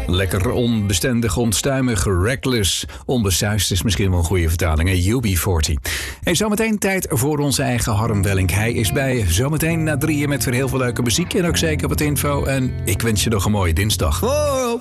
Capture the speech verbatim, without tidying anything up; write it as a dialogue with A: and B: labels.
A: Lekker onbestendig, onstuimig, reckless. Onbesuist is misschien wel een goede vertaling. U B veertig. En zometeen tijd voor onze eigen Harm Welling. Hij is bij zometeen na drieën met weer heel veel leuke muziek en ook zeker wat info. En ik wens je nog een mooie dinsdag.
B: Oh.